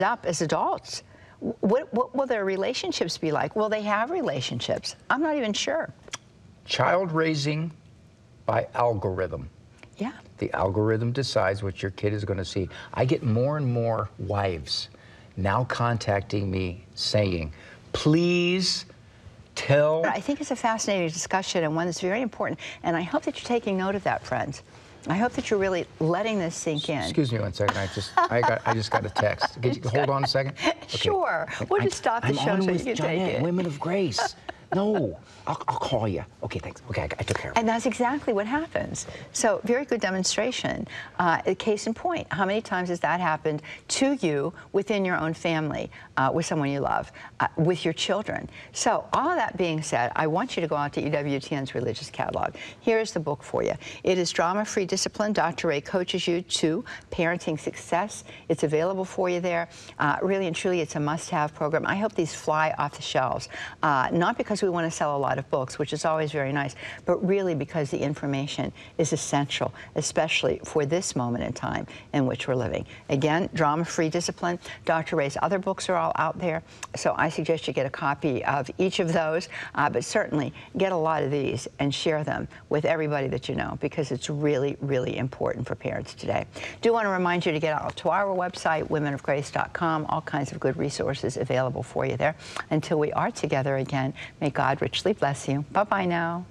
up as adults. What will their relationships be like? Will they have relationships? I'm not even sure. Child raising by algorithm. Yeah. The algorithm decides what your kid is going to see. I get more and more wives now contacting me saying, please tell. I think it's a fascinating discussion and one that's very important. And I hope that you're taking note of that, friends. I hope that you're really letting this sink in. Excuse me one second. I just got a text. Could you hold on a second? Okay. Sure. We'll just stop the show so you can take it. Women of Grace. No, I'll call you. Okay, thanks. Okay, I took care of it. And that's exactly what happens. So, very good demonstration. Case in point, how many times has that happened to you within your own family, with someone you love, with your children? So, all of that being said, I want you to go out to EWTN's Religious Catalog. Here's the book for you. It is Drama-Free Discipline. Dr. Ray coaches you to parenting success. It's available for you there. Really and truly, it's a must-have program. I hope these fly off the shelves, not because we want to sell a lot of books, which is always very nice, but really because the information is essential, especially for this moment in time in which we're living. Again, Drama-Free Discipline. Dr. Ray's other books are all out there, so I suggest you get a copy of each of those, but certainly get a lot of these and share them with everybody that you know, because it's really, really important for parents today. Do want to remind you to get out to our website, womenofgrace.com, all kinds of good resources available for you there. Until we are together again, may God richly bless you. Bye-bye now.